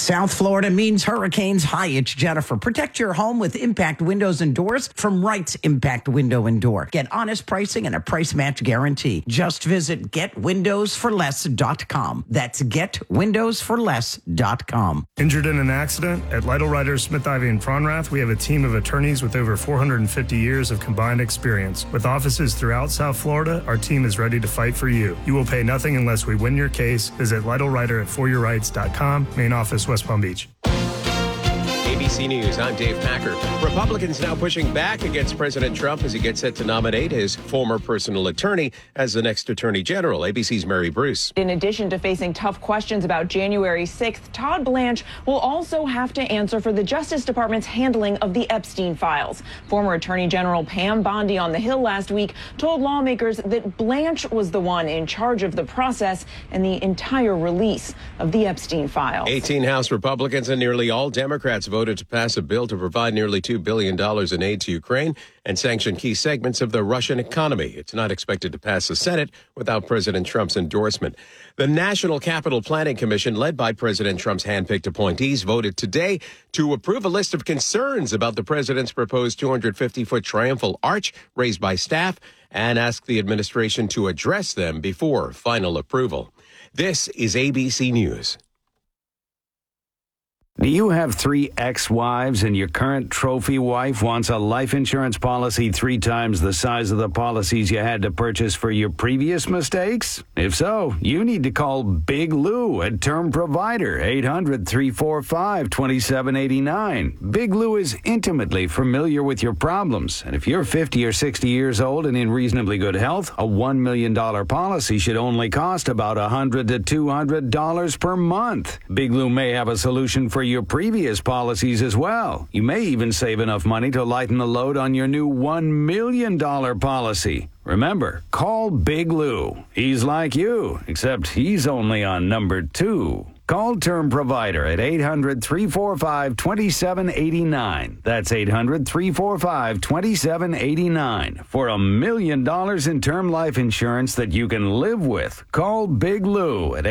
South Florida means hurricanes. Hi, it's Jennifer. Protect your home with Impact Windows and Doors from Wright's Impact Window and Door. Get honest pricing and a price match guarantee. Just visit getwindowsforless.com. That's getwindowsforless.com. Injured in an accident? At Lytle Writers, Smith, Ivey, and Fronrath, we have a team of attorneys with over 450 years of combined experience. With offices throughout South Florida, our team is ready to fight for you. You will pay nothing unless we win your case. Visit Lytle Writer at foryourrights.com. Main office, West Palm Beach. ABC News, I'm Dave Packer. Republicans now pushing back against President Trump as he gets set to nominate his former personal attorney as the next attorney general. ABC's Mary Bruce. In addition to facing tough questions about January 6th, Todd Blanche will also have to answer for the Justice Department's handling of the Epstein files. Former Attorney General Pam Bondi on the Hill last week told lawmakers that Blanche was the one in charge of the process and the entire release of the Epstein files. 18 House Republicans and nearly all Democrats voted to pass a bill to provide nearly $2 billion in aid to Ukraine and sanction key segments of the Russian economy. It's not expected to pass the Senate without President Trump's endorsement. The National Capital Planning Commission, led by President Trump's handpicked appointees, voted today to approve a list of concerns about the president's proposed 250-foot triumphal arch raised by staff and asked the administration to address them before final approval. This is ABC News. Do you have 3 ex-wives and your current trophy wife wants a life insurance policy 3 times the size of the policies you had to purchase for your previous mistakes? If so, you need to call Big Lou at Term Provider, 800-345-2789. Big Lou is intimately familiar with your problems, and if you're 50 or 60 years old and in reasonably good health, a $1 million policy should only cost about $100 to $200 per month. Big Lou may have a solution for your previous policies as well. You may even save enough money to lighten the load on your new $1 million policy. Remember, call Big Lou. He's like you, except he's only on number 2. Call Term Provider at 800-345-2789. That's 800-345-2789 for $1 million in term life insurance that you can live with. Call Big Lou at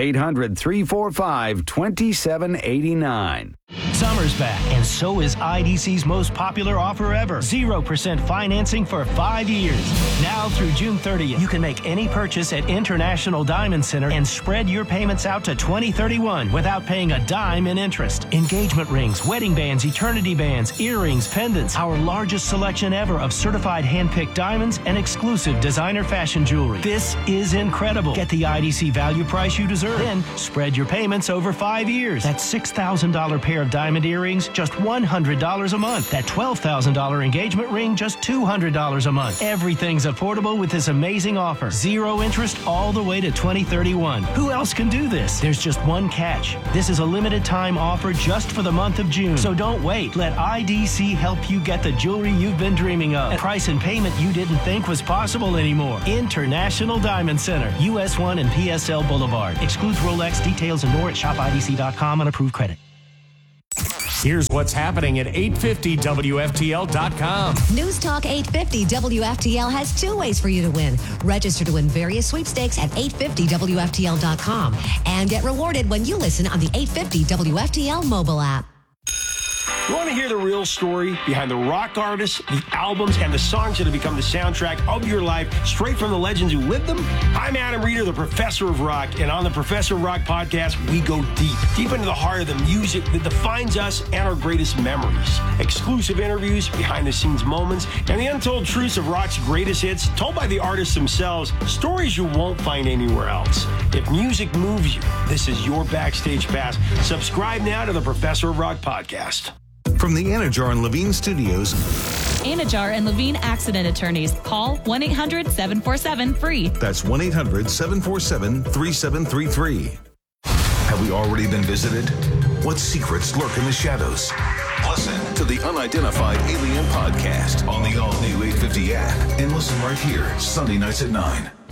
800-345-2789. Summer's back, and so is IDC's most popular offer ever. 0% financing for 5 years. Now through June 30th, you can make any purchase at International Diamond Center and spread your payments out to 2031 without paying a dime in interest. Engagement rings, wedding bands, eternity bands, earrings, pendants, our largest selection ever of certified hand-picked diamonds and exclusive designer fashion jewelry. This is incredible. Get the IDC value price you deserve. Then spread your payments over 5 years. That $6,000 pair of diamond earrings, just $100 a month. That $12,000 engagement ring, just $200 a month. Everything's affordable with this amazing offer. 0 interest all the way to 2031. Who else can do this? There's just one catch. This is a limited time offer just for the month of June. So don't wait. Let IDC help you get the jewelry you've been dreaming of. At price and payment you didn't think was possible anymore. International Diamond Center, US 1 and PSL Boulevard. Excludes Rolex. Details and more at shopidc.com on approved credit. Here's what's happening at 850WFTL.com. News Talk 850 WFTL has 2 ways for you to win. Register to win various sweepstakes at 850WFTL.com and get rewarded when you listen on the 850 WFTL mobile app. You want to hear the real story behind the rock artists, the albums, and the songs that have become the soundtrack of your life, straight from the legends who lived them? I'm Adam Reeder, the Professor of Rock, and on the Professor of Rock podcast, we go deep into the heart of the music that defines us and our greatest memories. Exclusive interviews, behind-the-scenes moments, and the untold truths of rock's greatest hits, told by the artists themselves, stories you won't find anywhere else. If music moves you, this is your backstage pass. Subscribe now to the Professor of Rock podcast. From the Anajar and Levine Studios. Anajar and Levine Accident Attorneys. Call 1-800-747-FREE. That's 1-800-747-3733. Have we already been visited? What secrets lurk in the shadows? Listen to the Unidentified Alien Podcast on the all-new 850 app and listen right here, Sunday nights at 9.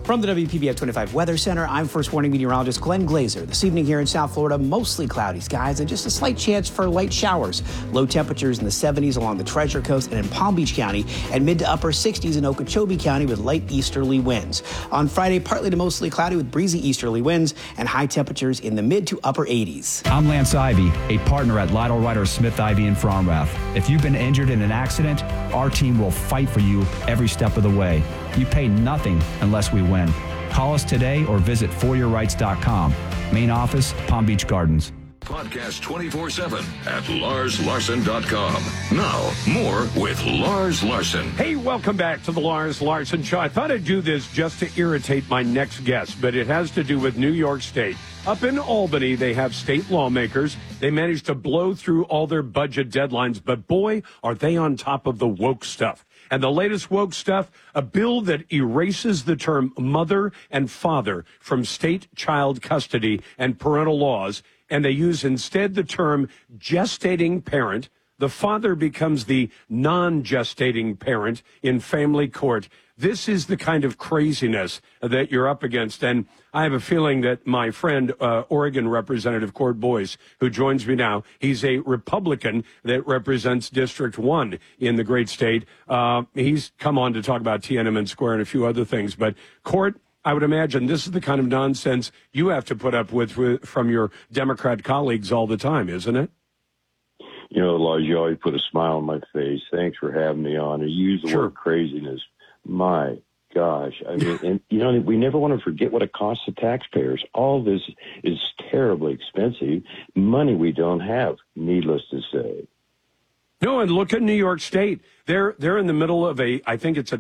From the WPBF 25 Weather Center, I'm First Warning Meteorologist Glenn Glazer. This evening here in South Florida, mostly cloudy skies and just a slight chance for light showers. Low temperatures in the 70s along the Treasure Coast and in Palm Beach County, and mid to upper 60s in Okeechobee County with light easterly winds. On Friday, partly to mostly cloudy with breezy easterly winds and high temperatures in the mid to upper 80s. I'm Lance Ivy, a partner at Lytle Ryder Smith Ivy in Fromrath. If you've been injured in an accident, our team will fight for you every step of the way. You pay nothing unless we win. Call us today or visit foryourrights.com. Main office, Palm Beach Gardens. Podcast 24/7 at LarsLarson.com. Now, more with Lars Larson. Hey, welcome back to the Lars Larson Show. I thought I'd do this just to irritate my next guest, but it has to do with New York State. Up in Albany, they have state lawmakers. They managed to blow through all their budget deadlines, but boy, are they on top of the woke stuff. And the latest woke stuff, a bill that erases the term mother and father from state child custody and parental laws, and they use instead the term gestating parent. The father becomes the non-gestating parent in family court. This is the kind of craziness that you're up against. And I have a feeling that my friend, Oregon Representative Court Boyce, who joins me now, he's a Republican that represents District 1 in the great state. He's come on to talk about Tiananmen Square and a few other things. But Court, I would imagine this is the kind of nonsense you have to put up with from your Democrat colleagues all the time, isn't it? You know, Lars, you always put a smile on my face. Thanks for having me on. And you use the word craziness. My gosh. I mean, and, you know, we never want to forget what it costs the taxpayers. All this is terribly expensive. Money we don't have, needless to say. No, and look at New York State. They're in the middle of I think it's a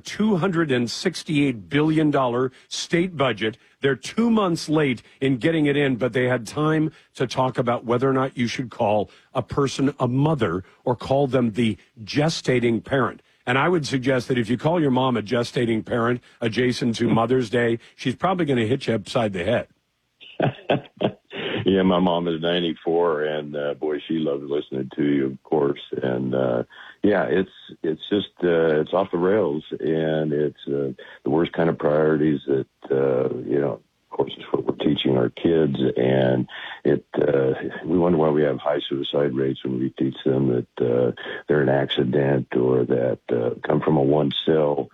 $268 billion state budget. They're 2 months late in getting it in, but they had time to talk about whether or not you should call a person a mother or call them the gestating parent. And I would suggest that if you call your mom a gestating parent adjacent to Mother's Day, she's probably going to hit you upside the head. Yeah, my mom is 94, and boy, she loves listening to you, of course. And yeah, it's just it's off the rails, and it's the worst kind of priorities that you know. Of course, it's what we're teaching our kids, and we wonder why we have high suicide rates when we teach them that they're an accident or that come from a one cell.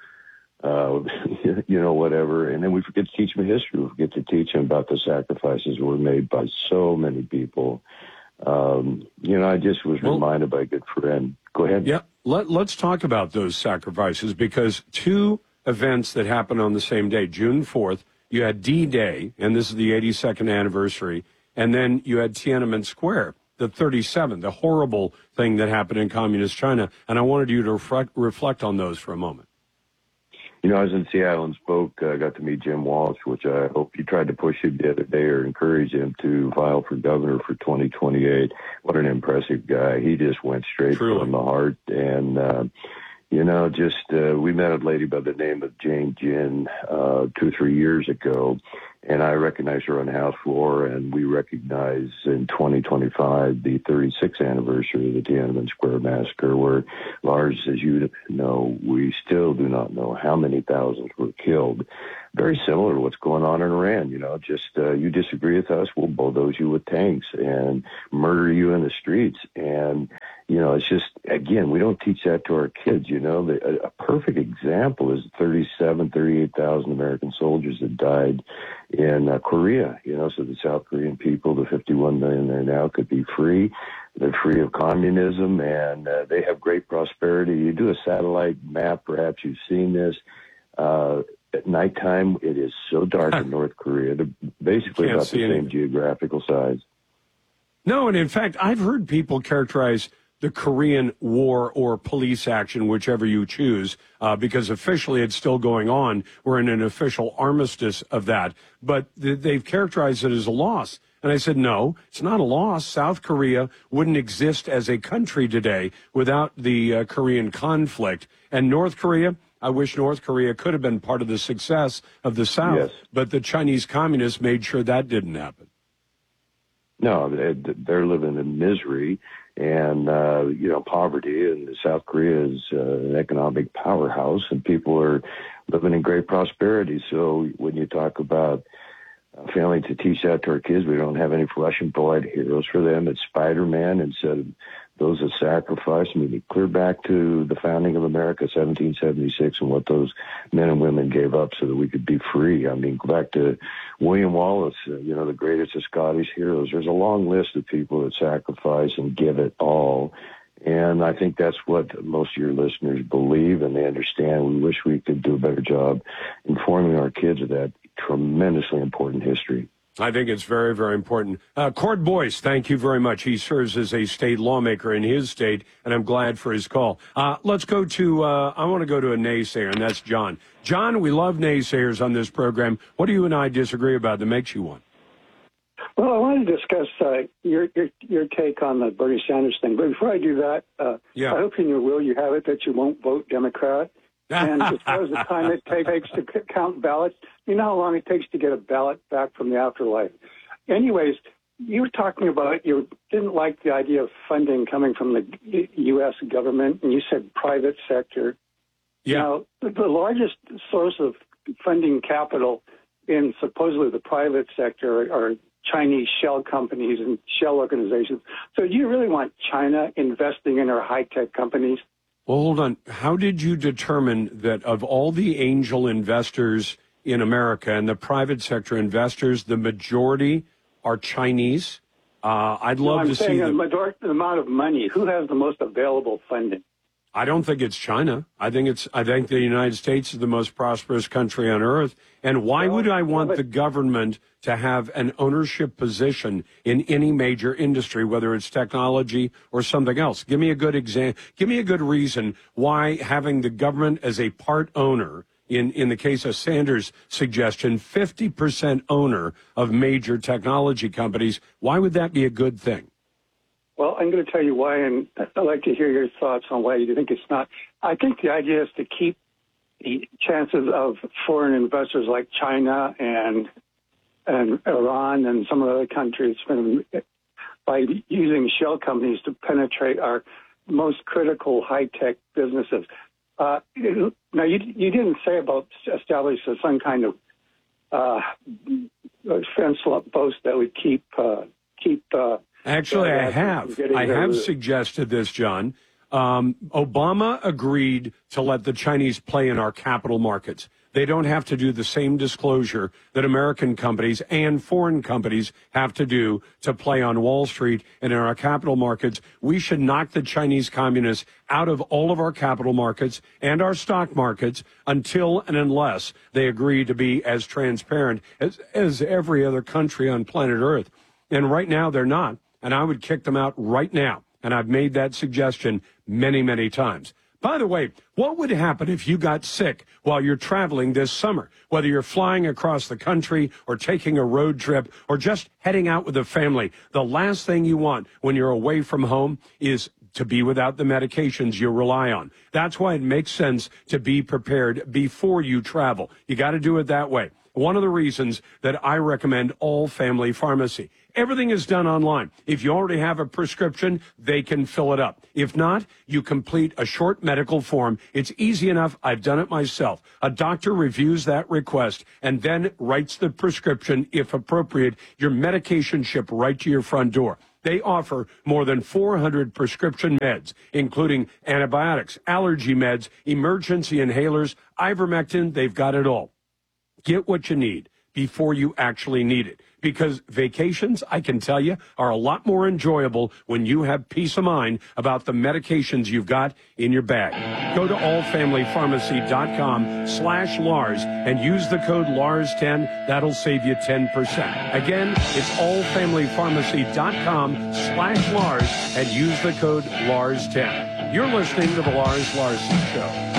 You know, whatever. And then we forget to teach them history. We forget to teach them about the sacrifices that were made by so many people. You know, I just was reminded by a good friend. Go ahead. Yeah, let's talk about those sacrifices, because two events that happened on the same day, June 4th, you had D-Day, and this is the 82nd anniversary, and then you had Tiananmen Square, the 37th, the horrible thing that happened in communist China. And I wanted you to reflect on those for a moment. You know, I was in Seattle and spoke. I got to meet Jim Walsh, which I hope you tried to push him the other day or encourage him to file for governor for 2028. What an impressive guy. He just went straight from the heart. And, you know, just we met a lady by the name of Jane Jin 2 or 3 years ago, and I recognized her on the House floor, and we recognize in 2025 the 36th anniversary of the Tiananmen Square massacre, where, Lars, as you know, we still do not know how many thousands were killed. Very similar to what's going on in Iran, you know, just you disagree with us, we'll bulldoze you with tanks and murder you in the streets. And, you know, it's just, again, we don't teach that to our kids, you know. A perfect example is 38,000 American soldiers that died in Korea, you know, so the South Korean people, the 51 million there now, could be free. They're free of communism, and they have great prosperity. You do a satellite map, perhaps you've seen this. At nighttime, it is so dark in North Korea. They're basically about the same geographical size. No, and in fact, I've heard people characterize the Korean War or police action, whichever you choose, because officially it's still going on. We're in an official armistice of that. But they've characterized it as a loss. And I said, no, it's not a loss. South Korea wouldn't exist as a country today without the Korean conflict. And North Korea, I wish North Korea could have been part of the success of the South, but the Chinese communists made sure that didn't happen. No, they're living in misery and, poverty. And South Korea is an economic powerhouse, and people are living in great prosperity. So when you talk about failing to teach that to our kids, we don't have any flesh and blood heroes for them. It's Spider-Man instead of those that sacrificed. I mean, clear back to the founding of America, 1776, and what those men and women gave up so that we could be free. I mean, go back to William Wallace, the greatest of Scottish heroes. There's a long list of people that sacrifice and give it all. And I think that's what most of your listeners believe, and they understand. We wish we could do a better job informing our kids of that tremendously important history. I think it's very, very important. Cord Boyce, thank you very much. He serves as a state lawmaker in his state, and I'm glad for his call. Let's go to, I want to go to a naysayer, and that's John. John, we love naysayers on this program. What do you and I disagree about that makes you one? Well, I want to discuss your take on the Bernie Sanders thing. But before I do that, I hope in your will you have it that you won't vote Democrat. And as far as the time it takes to count ballots, you know how long it takes to get a ballot back from the afterlife. Anyways, you were talking about you didn't like the idea of funding coming from the U.S. government, and you said private sector. Yeah. Now, the largest source of funding capital in supposedly the private sector are Chinese shell companies and shell organizations. So do you really want China investing in our high-tech companies? Well, hold on. How did you determine that of all the angel investors in America and the private sector investors, the majority are Chinese? I'd love to see the amount of money. Who has the most available funding? I don't think it's China. I think the United States is the most prosperous country on earth. And why would I want the government to have an ownership position in any major industry, whether it's technology or something else? Give me a good example. Give me a good reason why having the government as a part owner, in the case of Sanders' suggestion, 50% owner of major technology companies, why would that be a good thing? Well, I'm going to tell you why, and I'd like to hear your thoughts on why you think it's not. I think the idea is to keep the chances of foreign investors like China and Iran and some of the other countries by using shell companies to penetrate our most critical high-tech businesses. Now, you didn't say about establishing some kind of fence post that would keep. Actually, I have. I have suggested this, John. Obama agreed to let the Chinese play in our capital markets. They don't have to do the same disclosure that American companies and foreign companies have to do to play on Wall Street and in our capital markets. We should knock the Chinese communists out of all of our capital markets and our stock markets until and unless they agree to be as transparent as every other country on planet Earth. And right now, they're not. And I would kick them out right now. And I've made that suggestion many, many times. By the way, what would happen if you got sick while you're traveling this summer? Whether you're flying across the country or taking a road trip or just heading out with a family, the last thing you want when you're away from home is to be without the medications you rely on. That's why it makes sense to be prepared before you travel. You got to do it that way. One of the reasons that I recommend all family pharmacy. Everything is done online. If you already have a prescription, they can fill it up. If not, you complete a short medical form. It's easy enough. I've done it myself. A doctor reviews that request and then writes the prescription, if appropriate. Your medication shipped right to your front door. They offer more than 400 prescription meds, including antibiotics, allergy meds, emergency inhalers, ivermectin. They've got it all. Get what you need before you actually need it. Because vacations, I can tell you, are a lot more enjoyable when you have peace of mind about the medications you've got in your bag. Go to allfamilypharmacy.com/Lars and use the code LARS10. That'll save you 10%. Again, it's allfamilypharmacy.com/Lars and use the code LARS10. You're listening to the Lars Larson Show.